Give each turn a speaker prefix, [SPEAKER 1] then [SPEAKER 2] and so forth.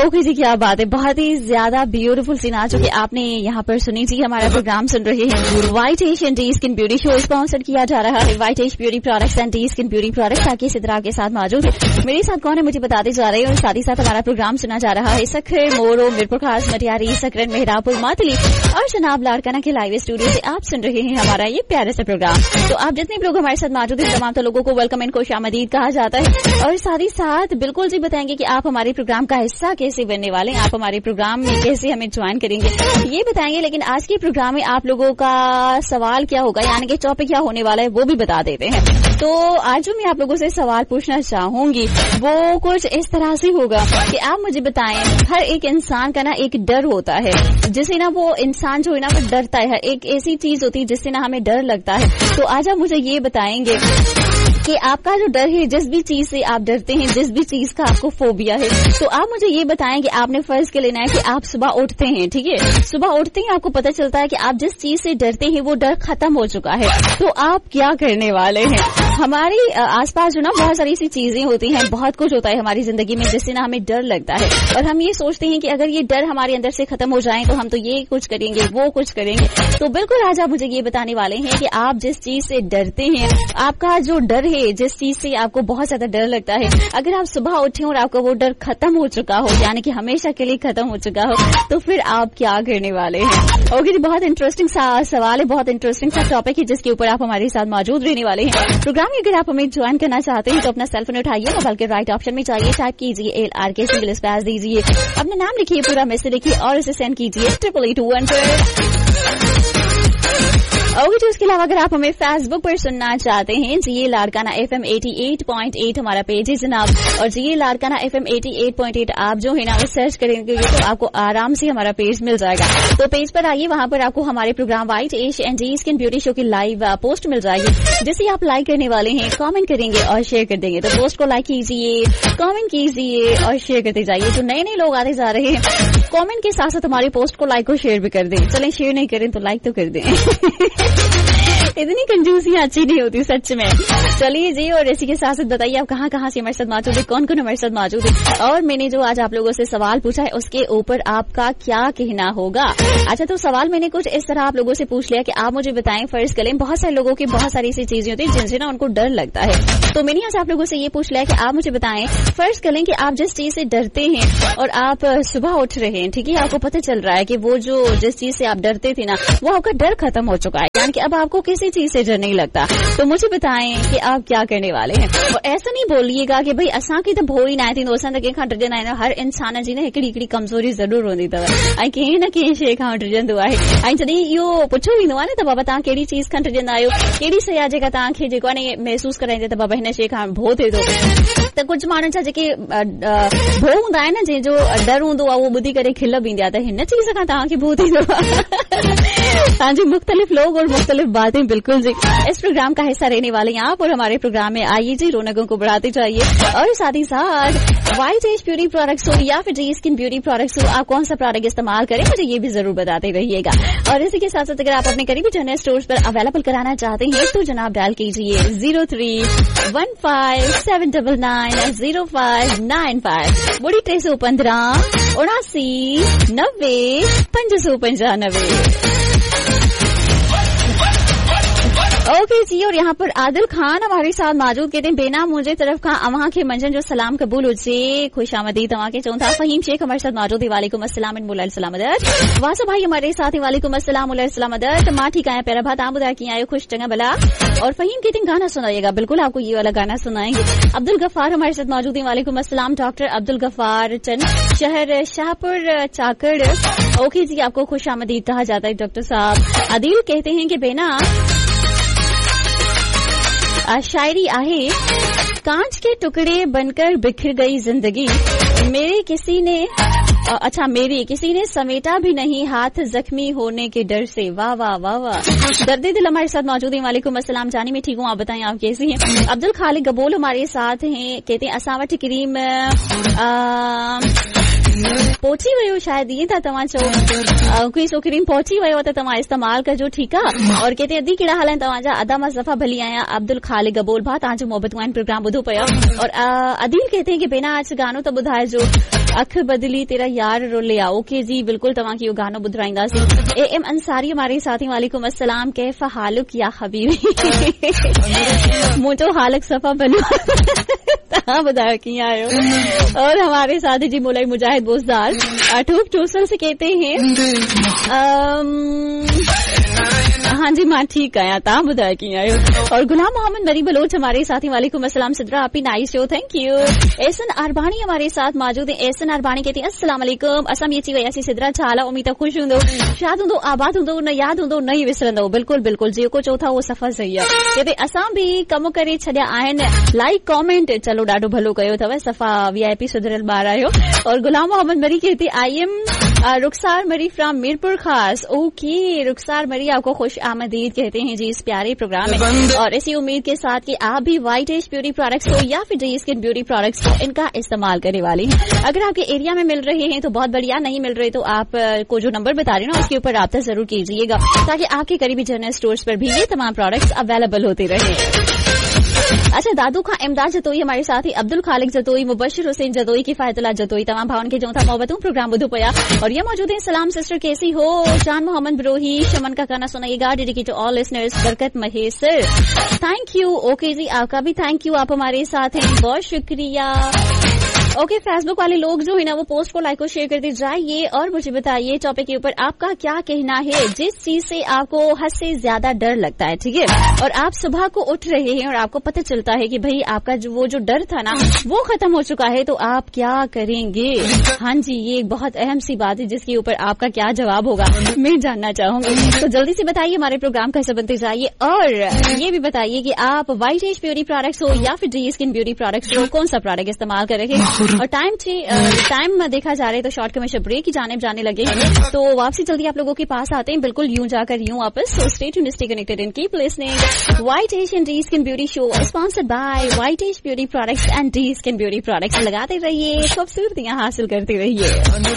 [SPEAKER 1] Okay जी, क्या बात है, बहुत ही ज्यादा ब्यूटीफुल सी नाच जो कि आपने यहाँ पर सुनी जी। हमारा प्रोग्राम सुन रहे हैं white ash and D skin beauty show sponsor किया जा रहा है white ash beauty products and D skin beauty products. ताकि सिद्रा आपके साथ मौजूद है, मेरे साथ कौन है मुझे बताते जा रहे हैं। और साथ ही साथ हमारा प्रोग्राम सुना जा रहा है सखर, मोरो, मीरपुर खास, मटियारी, सकरन, मेहरापुर, मातली और जनाब लाड़काना के लाइव स्टूडियो से आप सुन रहे हैं हमारा ये प्यारा सा प्रोग्राम। तो आप जितने भी लोग हमारे साथ मौजूद हैं तमाम तो लोगों को वेलकम एंड खुशामदीद कहा जाता है। और साथ ही साथ बिल्कुल जी बताएंगे कि आप हमारे प्रोग्राम का हिस्सा कैसे बनने वाले हैं, आप हमारे प्रोग्राम में कैसे हमें ज्वाइन करेंगे ये बताएंगे। लेकिन आज के प्रोग्राम में आप लोगों का सवाल क्या होगा, यानी कि टॉपिक क्या होने वाला है वो भी बता देते हैं। तो आज जो मैं आप लोगों से सवाल पूछना चाहूंगी वो कुछ इस तरह से होगा कि आप मुझे बताएं, हर एक इंसान का ना एक डर होता है जिससे ना वो इंसान जो है ना वो डरता है। एक ऐसी चीज होती है जिससे ना हमें डर लगता है। तो आज आप मुझे ये बताएंगे कि आपका जो डर है, जिस भी चीज से आप डरते हैं, जिस भी चीज का आपको फोबिया है, तो आप मुझे ये बताएं कि आपने फर्ज के लेना है कि आप सुबह उठते हैं, ठीक है, सुबह उठते ही आपको पता चलता है कि आप जिस चीज से डरते हैं वो डर खत्म हो चुका है, तो आप क्या करने वाले हैं। हमारे आसपास जो ना बहुत सारी सी चीजें होती हैं, बहुत कुछ होता है हमारी जिंदगी में जिससे ना हमें डर लगता है और हम ये सोचते हैं कि अगर ये डर हमारे अंदर से खत्म हो जाए तो हम तो ये कुछ करेंगे वो कुछ करेंगे। तो बिल्कुल आज आप मुझे ये बताने वाले हैं कि आप जिस चीज से डरते हैं, आपका जो डर है, जिस चीज से आपको बहुत ज्यादा डर लगता है, अगर आप सुबह उठे और आपका वो डर खत्म हो चुका हो, यानी कि हमेशा के लिए खत्म हो चुका हो, तो फिर आप क्या करने वाले हैं। ओके जी, बहुत इंटरेस्टिंग सा सवाल है, बहुत इंटरेस्टिंग सा टॉपिक है जिसके ऊपर आप हमारे साथ मौजूद रहने वाले हैं। प्रोग्राम में अगर आप हमें ज्वाइन करना चाहते हैं तो अपना सेल फोन उठाइए, मोबाइल के राइट ऑप्शन में जाइए, टाइप कीजिए LRK सिंगल स्पेस दीजिए, अपना नाम लिखिए, पूरा मैसेज लिखिए और इसे सेंड कीजिए 8821 पर। ओके जी, उसके अलावा अगर आप हमें फेसबुक पर सुनना चाहते हैं, जी लाड़काना FM 88.8 हमारा पेज है जनाब, और जी लाड़काना FM 88.8 आप जो है ना सर्च करेंगे तो आपको आराम से हमारा पेज मिल जाएगा। तो पेज पर आइए, वहां पर आपको हमारे programme white ash and D skin beauty show की लाइव पोस्ट मिल जाएगी, जिसे आप लाइक करने वाले हैं, कमेंट करेंगे और शेयर कर देंगे। तो पोस्ट को लाइक कीजिए, कमेंट कीजिए और शेयर करते जाइए। जो नए नए लोग आते जा रहे हैं, कमेंट के साथ साथ हमारी पोस्ट को लाइक और शेयर भी कर दें। चलें, शेयर नहीं करें तो लाइक तो कर दें। इतनी कंजूसियां अच्छी नहीं होती सच में। चलिए जी, और इसी के साथ साथ बताइए आप कहाँ कहाँ से हमारे साथ मौजूद है, कौन कौन हमारे साथ मौजूद है, और मैंने जो आज आप लोगों से सवाल पूछा है उसके ऊपर आपका क्या कहना होगा। अच्छा, तो सवाल मैंने कुछ इस तरह आप लोगों से पूछ लिया कि आप मुझे बताएं, फर्ज करें बहुत सारे लोगों की बहुत सारी ऐसी चीजें होती है जिनसे ना उनको डर लगता है। तो मैंने आज आप लोगों से ये पूछ लिया कि आप मुझे बताएं, फर्ज करें कि आप जिस चीज से डरते हैं और आप सुबह उठ रहे हैं, ठीक है, आपको पता चल रहा है कि वो जो जिस चीज से आप डरते थे ना वो आपका डर खत्म हो चुका है, यानी कि अब आपको किसी चीज से डर नहीं लगता। तो मुझे बताएं कि आप क्या करने वाले हैं। और ऐसा नहीं बोलिएगा कि भाई असां की तो भोई ना थी, दोस्तों तक खां डरजन आए ना। हर इंसान जी ने हिकड़ी हिकड़ी कमजोरी जरूर होंदी अथव, ऐं कंहिं न कंहिं शइ खां डरजंदो आहे। ऐं जॾहिं इहो पुछो वेंदो आहे न त बाबा तव्हां कहिड़ी चीज खां डरजंदा आहियो, कहिड़ी शइ आहे जेका तव्हांखे जेको आहे न महसूस कराईंदे त बाबा हिन शइ खां भउ थिए थो। त कुझु माण्हुनि छा जेके भउ हूंदा आहिनि न, जंहिंजो डर हूंदो आहे उहो ॿुधी करे खिल बि ईंदी आहे त हिन चीज खां तव्हांखे भउ थींदो आहे। हाँ जी, मुख्तलिफ लोग और मुख्तलिफ बातें बिल्कुल जी इस प्रोग्राम का हिस्सा रहने वाले हैं आप, और हमारे प्रोग्राम में आइए जी, रौनकों को बढ़ाते जाइए। और साथ ही साथ व्हाइट एश ब्यूटी प्रोडक्ट्स हो या फिर डी स्किन ब्यूटी प्रोडक्ट्स हो, आप कौन सा प्रोडक्ट इस्तेमाल करें मुझे ये भी जरूर बताते रहिएगा। और इसी के साथ साथ अगर आप अपने करीबी जनरल स्टोर्स पर अवेलेबल कराना चाहते हैं तो जनाब डायल कीजिए 0315799095 बुढ़ी 315 79 90 595। ओके जी, और यहाँ पर आदिल खान हमारे साथ मौजूद, कहते हैं बेना मुझे तरफ खां अवां खे मंझंदि जो सलाम क़बूल हुजे, खुश आमदीद तव्हां खे चऊं था। फहीम शेख हमारे साथ मौजूद है, वालेकुम अस्सलाम मुलाल सलामत। वासो भाई हमारे साथ है, वालेकुम अस्सलाम मुलाल सलामत। मां ठीक आया, प्यारा भाई तव्हां ॿुधायो कीअं आहियो, खुश चङा भला। और फहीम कहते हैं गाना सुनाइएगा, बिल्कुल आपको ये वाला गाना सुनाएंगे। अब्दुल गफ्फार हमारे साथ मौजूद है, वालेकुम अस्सलाम। डॉक्टर अब्दुल गफ्फार चंद, शहर शाहपुर चाकड़। ओके जी, आपको खुश आमदीद कहा जाता है डॉक्टर साहब। आदिल कहते हैं कि बेना शायरी आहे, कांच के टुकड़े बनकर बिखर गई जिंदगी, मेरे किसी ने समेटा भी नहीं हाथ जख्मी होने के डर से। वाह वाह वाह वाह। दर्दे दिल हमारे साथ मौजूद है, वालेकुम अस्सलाम। जानी मैं ठीक हूँ, आप बताएं आप कैसी हैं। अब्दुल खालिक गबोल हमारे साथ हैं, कहते हैं असां वटि क्रीम पहुची वियो, शायद ये था तव्हां चओ, कोई सो क्रीम पहुची वियो त तव्हां इस्तेमाल कजो, ठीकु आहे। और कहते अदी कहिड़ा हाल आहिनि तव्हांजा, अदा मां सफ़ा भली आहियां। अब्दुल खालिक गबोल भा तव्हांजो मोहबत वाइन प्रोग्राम ॿुधो पियो। और अदील कहते हैं कि बेना आज गानो तो ॿुधाइजो, अख बदली तेरा यार रोलिया. ओके जी, बिल्कुल तव्हां की गानो ॿुधाईंदासीं. AM अंसारी हमारे साथी, वालेकुम अस्सलाम, कैफ हालुक या हबीबी. मुझो हालक सफ़ा बनो. तव्हां ॿुधायो कीअं आहियो. और हमारे साथ जी मुलाई मुजाहिद बोसदार ठूक टूसल से कहते हैं हाँ जी मां ठीक आया, तव्हां ॿुधायो कीअं आहियो. और गुलाम मोहम्मद मरी बलोच हमारे साथ ही, वालेकुम अस्सलाम सिद्रा, आपी nice show, thank you. Ehsan अरबानी हमारे साथ मौजूद है. एहसन अरबानी कहती है अस्सलाम वालेकुम, असां अची वियासीं सिद्रा, छा हाल आहे, उम्मीद ख़ुश हूंदो, शाद हूंदो, आबाद हूंदो, न यादि हूंदो, न ई विसरंदो. बिल्कुल बिल्कुल जेको चओ था उहो सफ़ा सही आहे. कहते असां बि कम करे छॾिया आहिनि, लाइक कॉमेंट, चलो ॾाढो भलो कयो अथव, सफ़ा VIP सुधरियल ॿार आहियो. और गुलाम मोहम्मद मरी कहती आई एम रुखसार मरी फ्रॉम मीरपुर खास. ओके रुखसार मरी, आपको खुश आमदीद कहते हैं जी इस प्यारे प्रोग्राम में. और इसी उम्मीद के साथ कि आप भी व्हाइट एज ब्यूटी प्रोडक्ट्स को या फिर डी स्किन ब्यूटी प्रोडक्ट्स को इनका इस्तेमाल करने वाली हैं. अगर आपके एरिया में मिल रहे हैं तो बहुत बढ़िया, नहीं मिल रहे तो आप को जो नंबर बता रही हूँ ना उसके ऊपर राब्ता जरूर कीजिएगा, ताकि आपके करीबी जनरल स्टोर्स पर भी ये तमाम प्रोडक्ट्स अवेलेबल होते रहे. अच्छा, दादू खां इमदाद जतोई हमारे साथ ही, अब्दुल खालिक जतोई, मुबशिर हुसैन जतोई, किफायतुल्लाह जतोई, तमाम भावन के जो था मोहब्बतों प्रोग्राम बुधो पया. और ये मौजूद है सलाम सिस्टर, कैसी हो. जान मोहम्मद ब्रोही, शमन का गाना सुनाइएगा, डेडिकेटेड टू ऑल लिसनर्स. बरकत महेसर, थैंक यू. ओके जी, आपका भी थैंक यू, आप हमारे साथ हैं, बहुत शुक्रिया. ओके, फेसबुक वाले लोग जो है ना वो पोस्ट को लाइक और शेयर करते जाइए और मुझे बताइए टॉपिक के ऊपर आपका क्या कहना है, जिस चीज से आपको हद से ज्यादा डर लगता है. ठीक है, और आप सुबह को उठ रहे हैं और आपको पता चलता है कि भाई आपका वो जो डर था ना वो खत्म हो चुका है, तो आप क्या करेंगे. हाँ जी, ये एक बहुत अहम सी बात है जिसके ऊपर आपका क्या जवाब होगा मैं जानना चाहूंगी. तो जल्दी से बताइए, हमारे प्रोग्राम कैसे बनते जाइए. और ये भी बताइए कि आप व्हाइट एज ब्यूटी प्रोडक्ट्स हो या फिर डी स्किन ब्यूटी प्रोडक्ट्स हो, कौन सा प्रोडक्ट इस्तेमाल कर रहे हैं. और टाइम देखा जा रहा है तो शॉर्ट कमर्शियल ब्रेक की जानिब जाने लगे, तो वापसी जल्दी आप लोगों के पास आते हैं, बिल्कुल यूं जाकर यूं वापस. So stay tuned, stay connected and keep listening. White as and D skin beauty show sponsored by white as beauty products and D skin beauty products. लगाते रहिए, खूबसूरतियां हासिल करते रहिए.